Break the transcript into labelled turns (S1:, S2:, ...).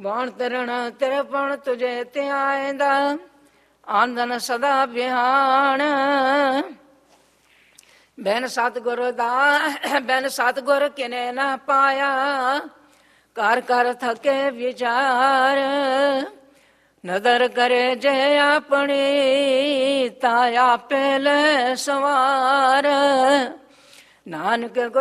S1: ਬਾਣ ਤਰਣ ਤਿਰਪਣ ਤੁਝੇ ਧਿਆਇਂਦਾ, ਆਨੰਦਨ ਸਦਾ ਬਿਹਾਨ। ਬਿਨ ਸਤਿਗੁਰ ਦਾ ਬਿਨ ਸਤਿਗੁਰ ਕਿਨੇ ਨਾ ਪਾਇਆ, ਕਰ ਕਰ ਥਕੇ ਵਿਚਾਰ। ਨਦਰ ਕਰੇ ਜੇ ਆਪਣੀ, ਤਾ ਆਪੇ ਲੈ ਸਵਾਰ। ਨਾਨਕ